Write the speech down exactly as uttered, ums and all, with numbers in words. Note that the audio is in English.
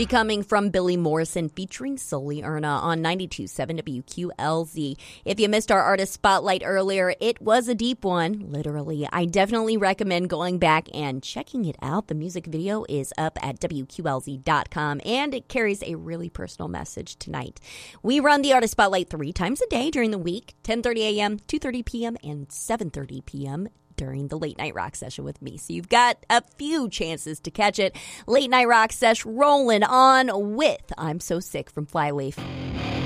be coming from Billy Morrison featuring Sully Erna on ninety-two point seven W Q L Z. If you missed our artist spotlight earlier, it was a deep one, literally. I definitely recommend going back and checking it out. The music video is up at W Q L Z dot com, and it carries a really personal message tonight. We run the artist spotlight three times a day during the week, ten thirty a.m., two thirty p.m., and seven thirty p.m. during the Late Night Rock Session with me. So you've got a few chances to catch it. Late Night Rock Sesh rolling on with I'm So Sick from Flyleaf.